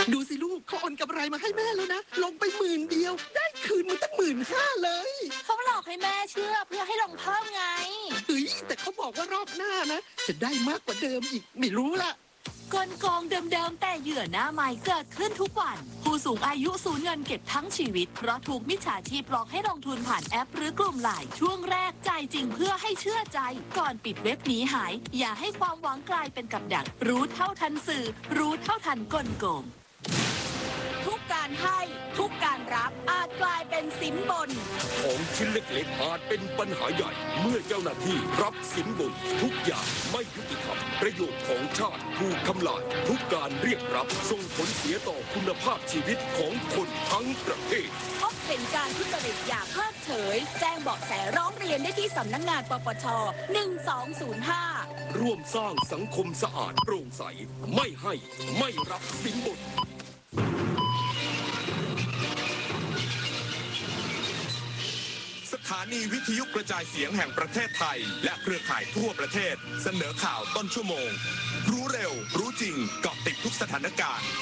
ดูสิลูกเขาโอนกำไรมาให้แม่แล้วนะลงไป10,000เดียวได้คืนมาตั้ง15,000เลยเขาหลอกให้แม่เชื่อเพื่อให้ลงเพิ่มไงเฮ้ยแต่เขาบอกว่ารอบหน้านะจะได้มากกว่าเดิมอีกไม่รู้ละกลโกงเดิมๆแต่เหยื่อหน้าใหม่เกิดขึ้นทุกวันผู้สูงอายุสูญเงินเก็บทั้งชีวิตเพราะถูกมิจฉาชีพหลอกให้ลงทุนผ่านแอปหรือกลุ่มไลน์ช่วงแรกจ่ายจริงเพื่อให้เชื่อใจก่อนปิดเว็บหนีหายอย่าให้ความหวังกลายเป็นกับดักรู้เท่าทันสื่อรู้เท่าทันกลโกงทุกการให้ทุกการรับอาจกลายเป็นสินบนของชิ้นเล็กๆอาจเป็นปัญหาใหญ่เมื่อเจ้าหน้าที่รับสินบนทุกอย่างไม่ยุติธรรมประโยชน์ของชาติถูกทำลายทุกการเรียกรับส่งผลเสียต่อคุณภาพชีวิตของคนทั้งประเทศพบเห็นการทุจริตอย่าเพิกเฉยแจ้งเบาะแสร้องเรียนได้ที่สำนักงานปปช1205 ร่วมสร้างสังคมสะอาดโปร่งใสไม่ให้ไม่รับสินบนสถานีวิทยุกระจายเสียงแห่งประเทศไทยและเครือข่ายทั่วประเทศเสนอข่าวต้นชั่วโมงรู้เร็วรู้จริงเกาะติดทุกสถานการณ์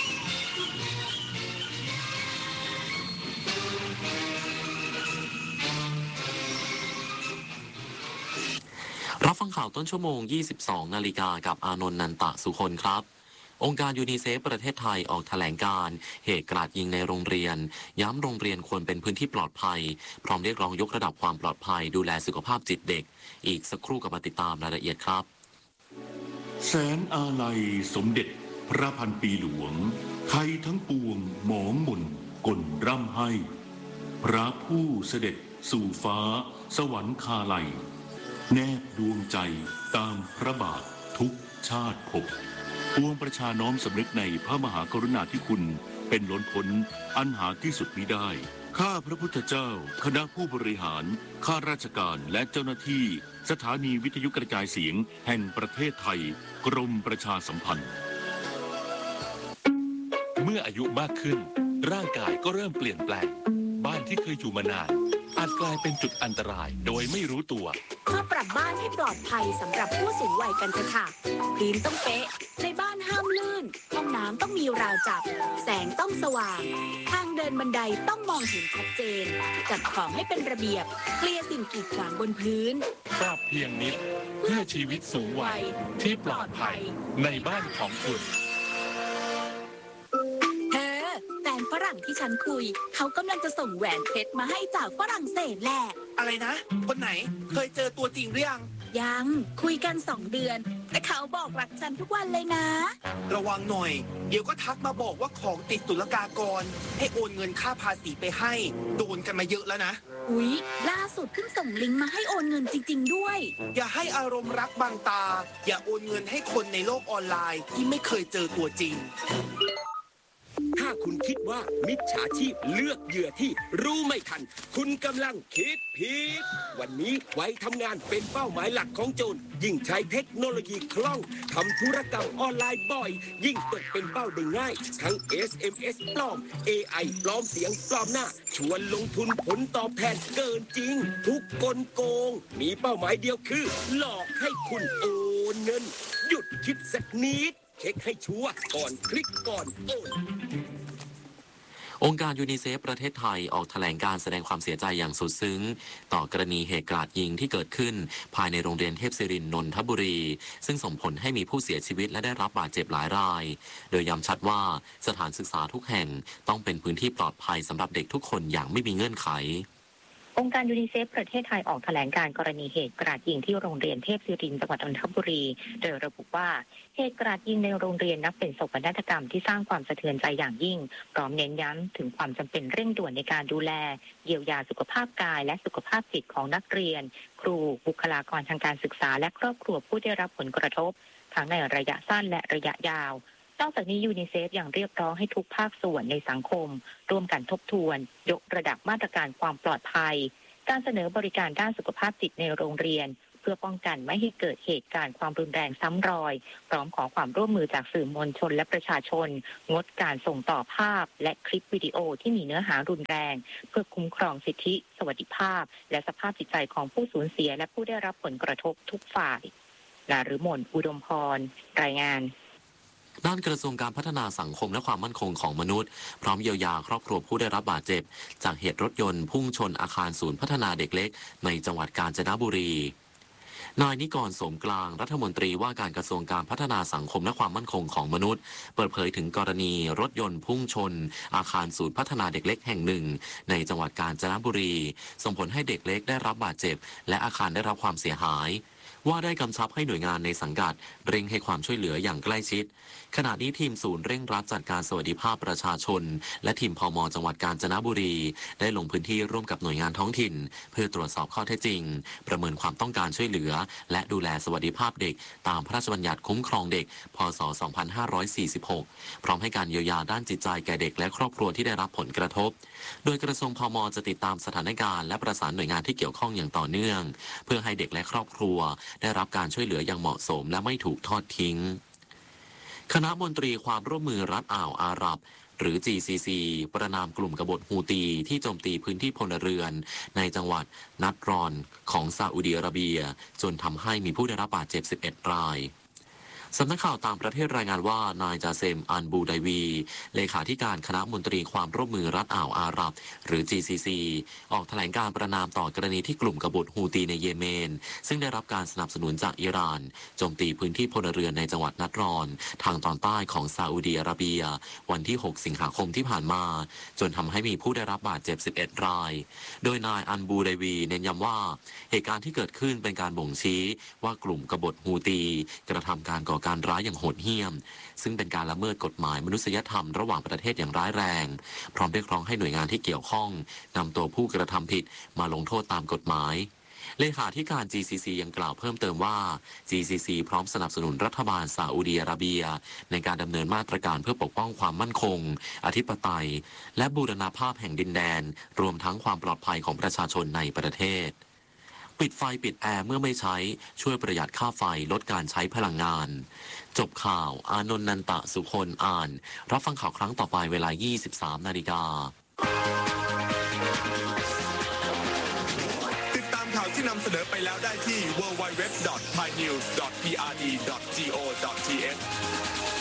รับฟังข่าวต้นชั่วโมง 22 นาฬิกากับอานนท์ นันตะสุคนครับองค์การยูนิเซฟประเทศไทยออกแถลงการณ์เหตุกราดยิงในโรงเรียนย้ำโรงเรียนควรเป็นพื้นที่ปลอดภัยพร้อมเรียกร้องยกระดับความปลอดภัยดูแลสุขภาพจิตเด็กอีกสักครู่กับมาติดตามรายละเอียดครับแสนอาลัยสมเด็จพระพันปีหลวงไทยทั้งปวงหมองหม่นกลร่ำให้พระผู้เสด็จสู่ฟ้าสวรรคาลัยแนบดวงใจตามพระบาททุกชาติภพปวงประชาน้อมสำนึกในพระมหากรุณาธิคุณเป็นล้นพ้นอันหาที่สุดมิได้ข้าพระพุทธเจ้าคณะผู้บริหารข้าราชการและเจ้าหน้าที่สถานีวิทยุกระจายเสียงแห่งประเทศไทยกรมประชาสัมพันธ์เมื่ออายุมากขึ้นร่างกายก็เริ่มเปลี่ยนแปลงบ้านที่เคยอยู่มานานอาจกลายเป็นจุดอันตรายโดยไม่รู้ตัวมาปรับบ้านให้ปลอดภัยสำหรับผู้สูงวัยกันเถอะค่ะพื้นต้องเป๊ะในบ้านห้ามลื่นห้องน้ำต้องมีราวจับแสงต้องสว่างทางเดินบันไดต้องมองเห็นชัดเจนจัดของให้เป็นระเบียบเคลียร์สิ่งกีดขวางบนพื้นปรับเพียงนิดเพื่อชีวิตสูงวัยที่ปลอดภัยในบ้านของคุณฝรั่งที่ฉันคุยเขากำลังจะส่งแหวนเพชรมาให้จากฝรั่งเศสแหละอะไรนะคนไหนเคยเจอตัวจริงหรือยังคุยกัน2 เดือนแต่เขาบอกรักฉันทุกวันเลยนะระวังหน่อยเดี๋ยวก็ทักมาบอกว่าของติดศุลกากรให้โอนเงินค่าภาษีไปให้โดนกันมาเยอะแล้วนะอุ๊ยล่าสุดเพิ่งส่งลิงก์มาให้โอนเงินจริงๆด้วยอย่าให้อารมณ์รักบังตาอย่าโอนเงินให้คนในโลกออนไลน์ที่ไม่เคยเจอตัวจริงถ้าคุณคิดว่ามิจฉาชีพเลือกเหยื่อที่รู้ไม่ทันคุณกำลังคิดผิดวันนี้ไว้ทำงานเป็นเป้าหมายหลักของโจรยิ่งใช้เทคโนโลยีคล่องทำธุรกรรมออนไลน์บ่อยยิ่งตกเป็นเป้าได้ง่ายทั้ง SMS ปลอม AI ปลอมเสียงปลอมหน้าชวนลงทุนผลตอบแทนเกินจริงทุกกลโกงมีเป้าหมายเดียวคือหลอกให้คุณโอนเงินหยุดคิดสักนิดเช็คให้ชัวร์ก่อนคลิกก่อนโอนองค์การยูนิเซฟประเทศไทยออกแถลงการแสดงความเสียใจอย่างสุดซึ้งต่อกรณีเหตุกราดยิงที่เกิดขึ้นภายในโรงเรียนเทพศิรินทร์นนทบุรีซึ่งส่งผลให้มีผู้เสียชีวิตและได้รับบาดเจ็บหลายรายโดยย้ำชัดว่าสถานศึกษาทุกแห่งต้องเป็นพื้นที่ปลอดภัยสำหรับเด็กทุกคนอย่างไม่มีเงื่อนไของค์การยูนิเซฟประเทศไทยออกแถลงการกรณีเหตุกราดยิงที่โรงเรียนเทพศิรินทร์จังหวัดนนทบุรีโดยระบุว่าเหตุกราดยิงในโรงเรียนนับเป็นโศกนาฏกรรมที่สร้างความสะเทือนใจอย่างยิ่งพร้อมเน้นย้ำถึงความจำเป็นเร่งด่วนในการดูแลเยียวยาสุขภาพกายและสุขภาพจิตของนักเรียนครูบุคลากรทางการศึกษาและครอบครัวผู้ได้รับผลกระทบทั้งในระยะสั้นและระยะยาวนอกจากนี้ยูนิเซฟยังเรียกร้องให้ทุกภาคส่วนในสังคมร่วมกันทบทวนยกระดับมาตรการความปลอดภัยการเสนอบริการด้านสุขภาพจิตในโรงเรียนเพื่อป้องกันไม่ให้เกิดเหตุการณ์ความรุนแรงซ้ำรอยพร้อมขอความร่วมมือจากสื่อมวลชนและประชาชนงดการส่งต่อภาพและคลิปวิดีโอที่มีเนื้อหารุนแรงเพื่อคุ้มครองสิทธิสวัสดิภาพและสภาพจิตใจของผู้สูญเสียและผู้ได้รับผลกระทบทุกฝ่ายนฤมล อุดมพรรายงานด้านกระทรวงการพัฒนาสังคมและความมั่นคงของมนุษย์พร้อมเยียวยาครอบครัวผู้ได้รับบาดเจ็บจากเหตุรถยนต์พุ่งชนอาคารศูนย์พัฒนาเด็กเล็กในจังหวัดกาญจนบุรีนายนิกร โสมกลางรัฐมนตรีว่าการกระทรวงการพัฒนาสังคมและความมั่นคงของมนุษย์เปิดเผยถึงกรณีรถยนต์พุ่งชนอาคารศูนย์พัฒนาเด็กเล็กแห่งหนึ่งในจังหวัดกาญจนบุรีส่งผลให้เด็กเล็กได้รับบาดเจ็บและอาคารได้รับความเสียหายว่าได้กำชับให้หน่วยงานในสังกัดเร่งให้ความช่วยเหลืออย่างใกล้ชิดขณะนี้ทีมศูนย์เร่งรัดจัดการสวัสดิภาพประชาชนและทีมพม.จังหวัดกาญจนบุรีได้ลงพื้นที่ร่วมกับหน่วยงานท้องถิ่นเพื่อตรวจสอบข้อเท็จจริงประเมินความต้องการช่วยเหลือและดูแลสวัสดิภาพเด็กตามพระราชบัญญัติคุ้มครองเด็กพ.ศ. 2546พร้อมให้การเยียวยาด้านจิตใจแก่เด็กและครอบครัวที่ได้รับผลกระทบโดยกระทรวงพม.จะติดตามสถานการณ์และประสานหน่วยงานที่เกี่ยวข้องอย่างต่อเนื่องเพื่อให้เด็กและครอบครัวได้รับการช่วยเหลืออย่างเหมาะสมและไม่ถูกทอดทิ้งคณะมนตรีความร่วมมือรัฐอ่าวอาหรับหรือ GCC ประนามกลุ่มกบฏฮูตีที่โจมตีพื้นที่พลเรือนในจังหวัดนัตรอนของซาอุดิอาระเบียจนทำให้มีผู้ได้รับบาดเจ็บ11รายสำนักข่าวต่างประเทศรายงานว่านายจาเซม อันบูไดวีเลขาธิการคณะมนตรีความร่วมมือรัฐอ่าวอาหรับหรือ GCC ออกแถลงการประนามต่อกรณีที่กลุ่มกบฏฮูตีในเยเมนซึ่งได้รับการสนับสนุนจากอิหร่านโจมตีพื้นที่พลเรือนในจังหวัดนัตรอนทางตอนใต้ของซาอุดิอาระเบียวันที่6สิงหาคมที่ผ่านมาจนทำให้มีผู้ได้รับบาดเจ็บ11รายโดยนายอันบูไดวีเน้นย้ำว่าเหตุการณ์ที่เกิดขึ้นเป็นการบ่งชี้ว่ากลุ่มกบฏฮูตีกระทำการก่อการร้ายอย่างโหดเหี้ยมซึ่งเป็นการละเมิดกฎหมายมนุษยธรรมระหว่างประเทศอย่างร้ายแรงพร้อมเรียกร้องให้หน่วยงานที่เกี่ยวข้องนำตัวผู้กระทำผิดมาลงโทษตามกฎหมายเลขาธิการ GCC ยังกล่าวเพิ่มเติมว่า GCC พร้อมสนับสนุนรัฐบาลซาอุดิอาระเบียในการดำเนินมาตรการเพื่อปกป้องความมั่นคงอธิปไตยและบูรณภาพแห่งดินแดนรวมทั้งความปลอดภัยของประชาชนในประเทศปิดไฟปิดแอร์เมื่อไม่ใช้ช่วยประหยัดค่าไฟลดการใช้พลังงานจบข่าวอานนท์ นันตะสุคนอ่านรับฟังข่าวครั้งต่อไปเวลา 23 นาฬิกาติดตามข่าวที่นำเสนอไปแล้วได้ที่ www.thainews.prd.go.th